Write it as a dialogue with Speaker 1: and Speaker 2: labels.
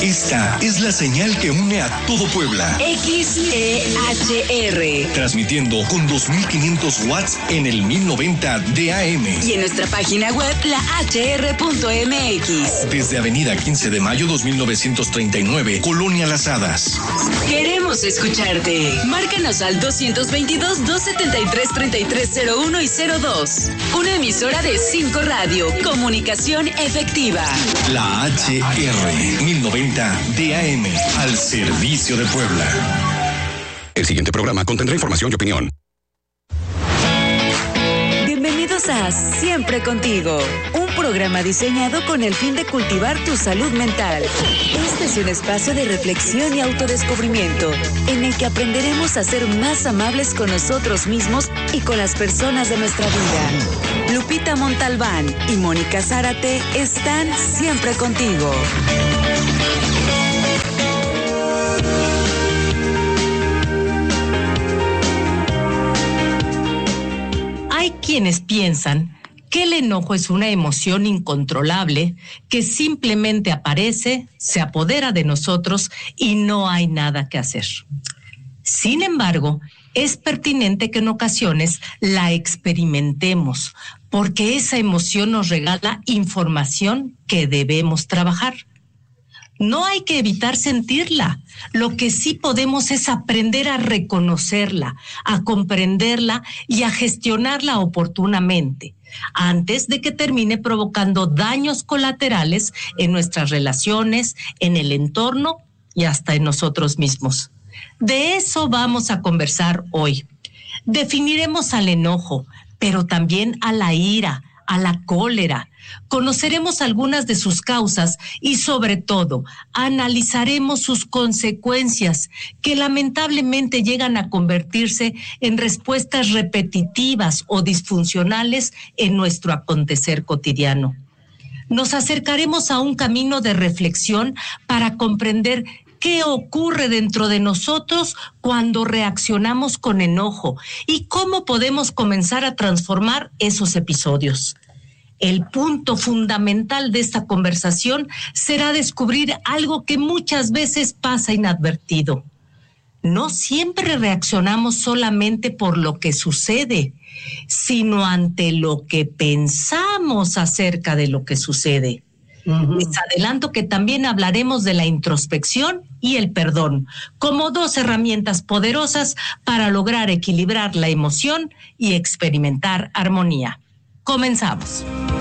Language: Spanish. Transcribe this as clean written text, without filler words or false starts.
Speaker 1: Esta es la señal que une a todo Puebla.
Speaker 2: XEHR.
Speaker 1: Transmitiendo con 2500 watts en el 1090 de AM.
Speaker 2: Y en nuestra página web, lahr.mx.
Speaker 1: Desde Avenida 15 de Mayo 2939, Colonia Las Hadas.
Speaker 2: Queremos escucharte. Márcanos al 222-273-3301 y 02. Una emisora de 5 Radio. Comunicación efectiva.
Speaker 1: La HR 1090 de AM, al servicio de Puebla.
Speaker 3: El siguiente programa contendrá información y opinión.
Speaker 4: Bienvenidos a Siempre Contigo, un programa diseñado con el fin de cultivar tu salud mental. Este es un espacio de reflexión y autodescubrimiento, en el que aprenderemos a ser más amables con nosotros mismos y con las personas de nuestra vida. Lupita Montalbán y Mónica Zárate están siempre contigo.
Speaker 5: Hay quienes piensan que el enojo es una emoción incontrolable que simplemente aparece, se apodera de nosotros y no hay nada que hacer. Sin embargo, es pertinente que en ocasiones la experimentemos, porque esa emoción nos regala información que debemos trabajar. No hay que evitar sentirla. Lo que sí podemos es aprender a reconocerla, a comprenderla y a gestionarla oportunamente, antes de que termine provocando daños colaterales en nuestras relaciones, en el entorno y hasta en nosotros mismos. De eso vamos a conversar hoy. Definiremos al enojo, pero también a la ira, a la cólera. Conoceremos algunas de sus causas y, sobre todo, analizaremos sus consecuencias, que lamentablemente llegan a convertirse en respuestas repetitivas o disfuncionales en nuestro acontecer cotidiano. Nos acercaremos a un camino de reflexión para comprender qué ocurre dentro de nosotros cuando reaccionamos con enojo y cómo podemos comenzar a transformar esos episodios. El punto fundamental de esta conversación será descubrir algo que muchas veces pasa inadvertido. No siempre reaccionamos solamente por lo que sucede, sino ante lo que pensamos acerca de lo que sucede. Les adelanto que también hablaremos de la introspección y el perdón como dos herramientas poderosas para lograr equilibrar la emoción y experimentar armonía. Comenzamos.